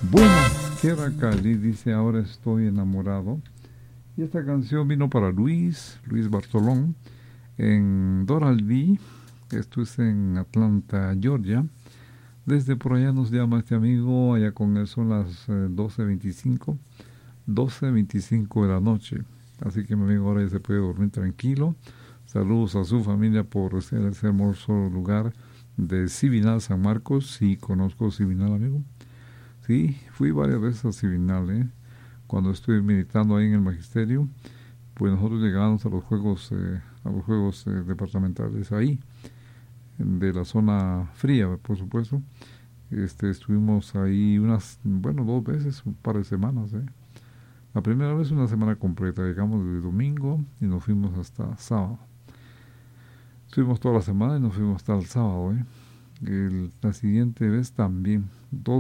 Bueno, Tierra Cali dice ahora estoy enamorado. Y esta canción vino para Luis Bartolón, en Doral D. Esto es en Atlanta, Georgia. Desde por allá nos llama este amigo, allá con él son las 12:25 de la noche. Así que mi amigo ahora ya se puede dormir tranquilo. Saludos a su familia por ser ese hermoso lugar de Civinal, San Marcos. Sí, conozco Civinal, amigo. Sí, fui varias veces a Civinal, cuando estuve militando ahí en el magisterio. Pues nosotros llegábamos a los juegos departamentales ahí, de la zona fría, por supuesto. Estuvimos ahí bueno, 2 veces, un par de semanas. La primera vez una semana completa, llegamos desde domingo y nos fuimos hasta sábado. Estuvimos toda la semana y nos fuimos hasta el sábado. La siguiente vez también,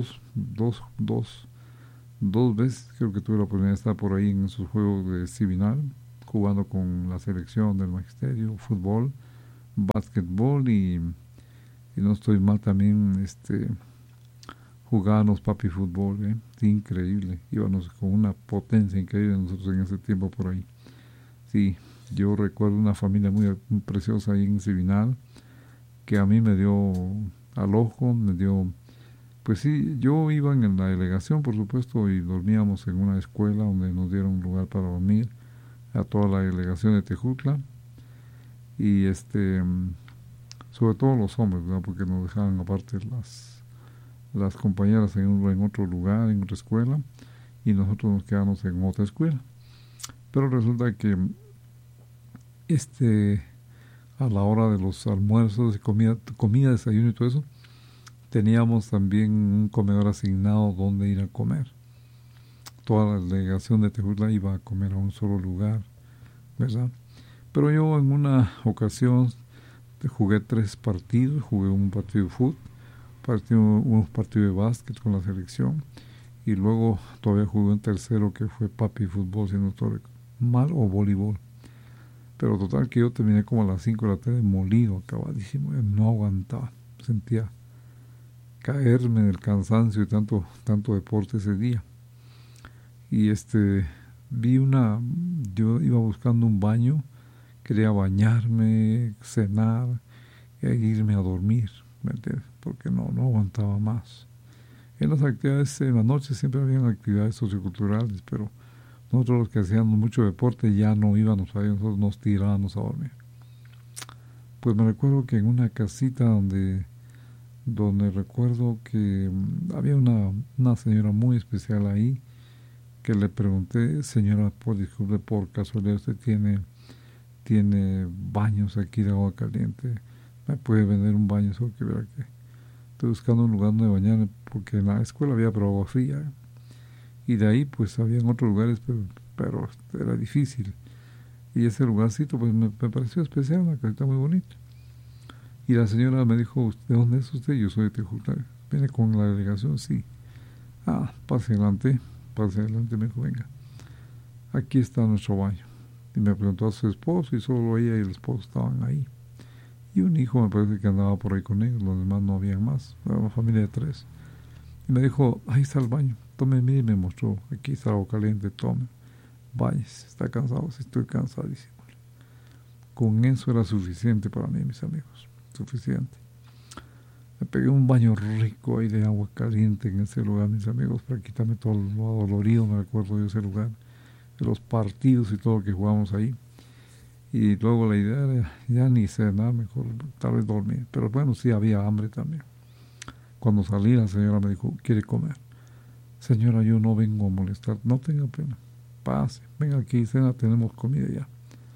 dos veces creo que tuve la oportunidad de estar por ahí en esos juegos de Civinal, jugando con la selección del magisterio, fútbol, básquetbol y no estoy mal también jugábamos papi fútbol, sí, increíble, íbamos con una potencia increíble nosotros en ese tiempo por ahí. Sí, yo recuerdo una familia muy preciosa ahí en Civinal que a mí me dio al ojo, pues sí, yo iba en la delegación, por supuesto, y dormíamos en una escuela donde nos dieron un lugar para dormir a toda la delegación de Tejutla y sobre todo los hombres, ¿verdad? Porque nos dejaban aparte las compañeras en otro lugar, en otra escuela, y nosotros nos quedamos en otra escuela. Pero resulta que a la hora de los almuerzos y comida, desayuno y todo eso, teníamos también un comedor asignado donde ir a comer. Toda la delegación de Tejutla iba a comer a un solo lugar, ¿verdad? Pero yo en una ocasión jugué 3 partidos, jugué un partido de fútbol, un partido de básquet con la selección y luego todavía jugué un tercero que fue papi fútbol, si no estoy mal, o voleibol. Pero total que yo terminé como a las 5 de la tarde molido, acabadísimo, no aguantaba, sentía caerme del cansancio de tanto deporte ese día. Y yo iba buscando un baño, quería bañarme, cenar e irme a dormir, ¿me entiendes? Porque no aguantaba más. En las actividades, en la noche siempre habían actividades socioculturales, pero nosotros los que hacíamos mucho deporte ya no íbamos ahí, nosotros nos tirábamos a dormir. Pues me recuerdo que en una casita donde recuerdo que había una señora muy especial ahí, que le pregunté, señora, disculpe, por casualidad usted tiene baños aquí de agua caliente, me puede vender un baño, solo que verá que estoy buscando un lugar donde bañarme, porque en la escuela había pero agua fría, y de ahí pues había en otros lugares, pero era difícil, y ese lugarcito pues me pareció especial, una casita muy bonita. Y la señora me dijo, ¿de dónde es usted? Yo soy de Tejutla. ¿Viene con la delegación? Sí. Pase adelante, me dijo, venga, aquí está nuestro baño. Y me preguntó a su esposo y solo ella y el esposo estaban ahí. Y un hijo me parece que andaba por ahí con ellos, los demás no habían más, era una familia de 3. Y me dijo, ahí está el baño, tome, mire, y me mostró, aquí está agua caliente, tome, váyase, está cansado, sí estoy cansadísimo. Con eso era suficiente para mí, mis amigos, suficiente. Me pegué un baño rico ahí de agua caliente en ese lugar, mis amigos, para quitarme todo lo dolorido, me recuerdo de ese lugar, de los partidos y todo lo que jugamos ahí. Y luego la idea era ya ni cenar, mejor tal vez dormir. Pero bueno, sí había hambre también. Cuando salí, la señora me dijo, ¿quiere comer? Señora, yo no vengo a molestar, no tenga pena, pase, venga aquí, cena, tenemos comida ya.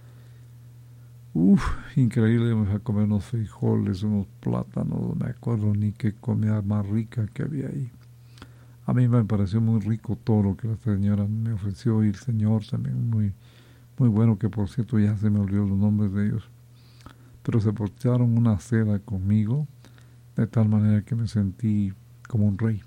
Increíble, me fui a comer unos frijoles, unos plátanos, no me acuerdo ni qué comida más rica que había ahí. A mí me pareció muy rico todo lo que la señora me ofreció y el señor también muy, muy bueno, que por cierto ya se me olvidó los nombres de ellos. Pero se portaron una seda conmigo de tal manera que me sentí como un rey.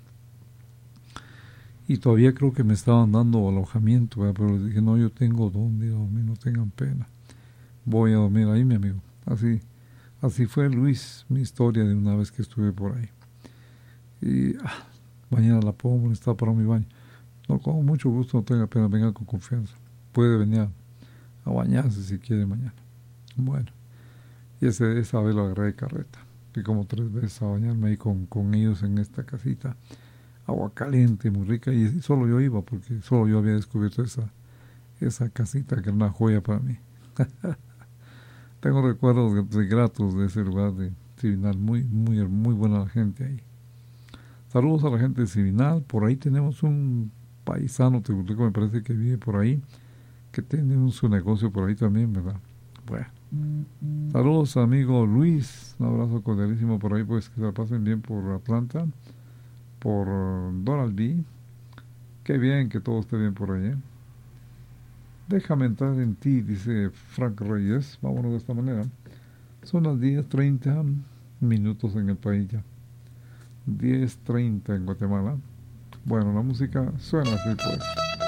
Y todavía creo que me estaban dando alojamiento, ¿verdad? Pero les dije, no, yo tengo donde dormir, no tengan pena. Voy a dormir ahí, mi amigo. Así fue, Luis, mi historia de una vez que estuve por ahí. Y mañana la puedo molestar para mi baño. No, con mucho gusto, no tenga pena, venga con confianza. Puede venir a bañarse si quiere mañana. Bueno, y esa vez lo agarré de carreta. Fui como 3 veces a bañarme ahí con ellos en esta casita. Agua caliente, muy rica, y solo yo iba, porque solo yo había descubierto esa casita que era una joya para mí. Tengo recuerdos gratos de ese lugar de Civinal, muy buena la gente ahí. Saludos a la gente de Civinal. Por ahí tenemos un paisano teguteco, me parece que vive por ahí, que tiene su negocio por ahí también, ¿verdad? Bueno, saludos amigo Luis, un abrazo cordialísimo por ahí, pues que se la pasen bien por Atlanta, por Donald B. Qué bien que todo esté bien por ahí, ¿eh? Déjame entrar en ti, dice Frank Reyes. Vámonos de esta manera. Son las 10:30 minutos en el país ya. 10:30 en Guatemala. Bueno, la música suena así pues.